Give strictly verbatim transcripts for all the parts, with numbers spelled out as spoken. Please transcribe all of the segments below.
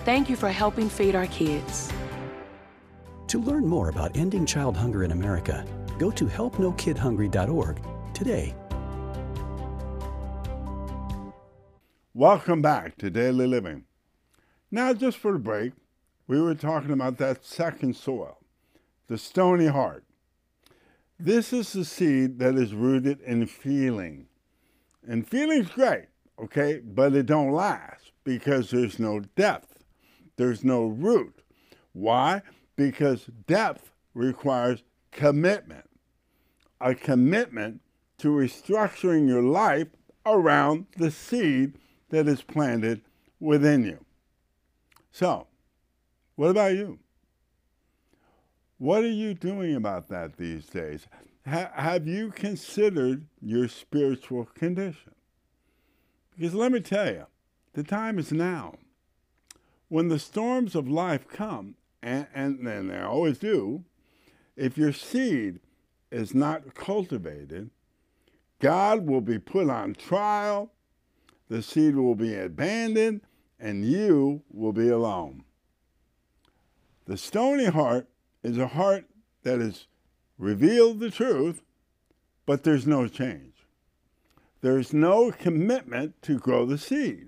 Thank you for helping feed our kids. To learn more about ending child hunger in America, go to help no kid hungry dot org today. Welcome back to Daily Living. Now, just for the break, we were talking about that second soil, the stony heart. This is the seed that is rooted in feeling. And feeling's great, okay, but it don't last because there's no depth. There's no root. Why? Because depth requires commitment. A commitment to restructuring your life around the seed that is planted within you. So, what about you? What are you doing about that these days? Ha- have you considered your spiritual condition? Because let me tell you, the time is now. When the storms of life come, and, and, and they always do, if your seed is not cultivated, God will be put on trial, the seed will be abandoned, and you will be alone. The stony heart is a heart that has revealed the truth, but there's no change. There's no commitment to grow the seed.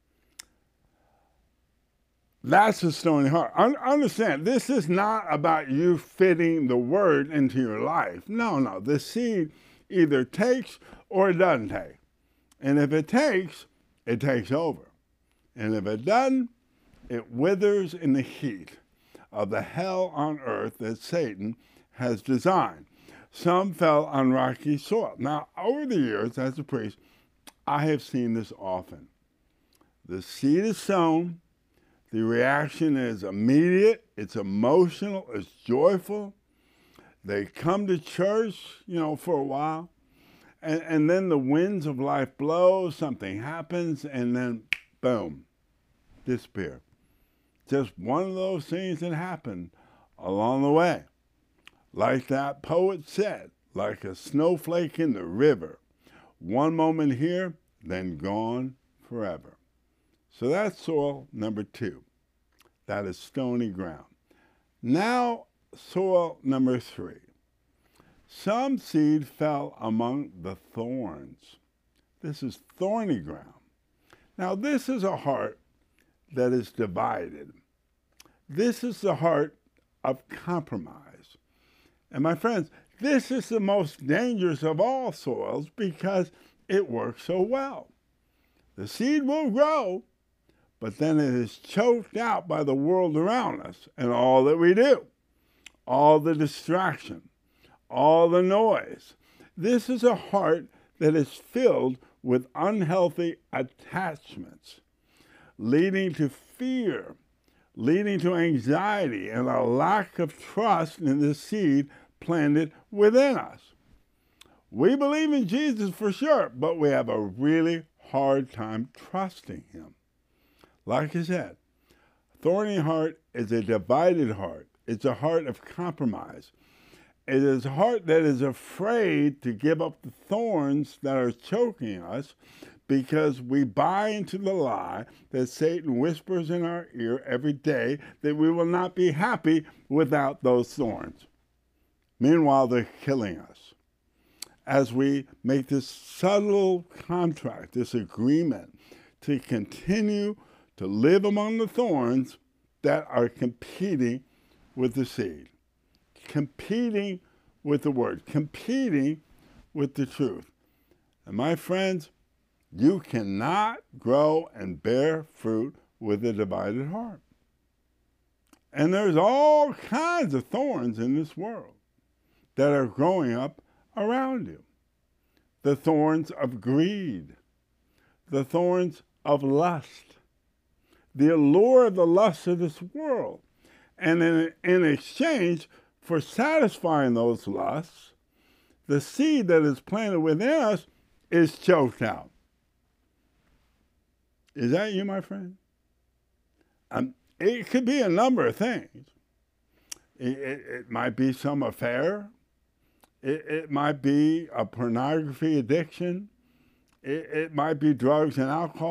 That's a stony heart. Un- understand, this is not about you fitting the word into your life. No, no. The seed either takes or it doesn't take. And if it takes, it takes over. And if it doesn't, it withers in the heat of the hell on earth that Satan has designed. Some fell on rocky soil. Now, over the years, as a priest, I have seen this often. The seed is sown, the reaction is immediate, it's emotional, it's joyful. They come to church, you know, for a while, and, and then the winds of life blow, something happens, and then, boom, disappear. Just one of those things that happened along the way. Like that poet said, like a snowflake in the river. One moment here, then gone forever. So that's soil number two. That is stony ground. Now, soil number three. Some seed fell among the thorns. This is thorny ground. Now, this is a heart that is divided. This is the heart of compromise. And my friends, this is the most dangerous of all soils because it works so well. The seed will grow, but then it is choked out by the world around us and all that we do, all the distraction, all the noise. This is a heart that is filled with unhealthy attachments, leading to fear, leading to anxiety and a lack of trust in the seed planted within us. We believe in Jesus for sure, but we have a really hard time trusting him. Like I said, a thorny heart is a divided heart. It's a heart of compromise. It is a heart that is afraid to give up the thorns that are choking us because we buy into the lie that Satan whispers in our ear every day that we will not be happy without those thorns. Meanwhile, they're killing us. As we make this subtle contract, this agreement to continue to live among the thorns that are competing with the seed, competing with the word, competing with the truth. And my friends, you cannot grow and bear fruit with a divided heart. And there's all kinds of thorns in this world that are growing up around you. The thorns of greed, the thorns of lust, the allure of the lust of this world. And in, in exchange for satisfying those lusts, the seed that is planted within us is choked out. Is that you, my friend? Um, it could be a number of things. It, it, it might be some affair. It, it might be a pornography addiction. It, it might be drugs and alcohol.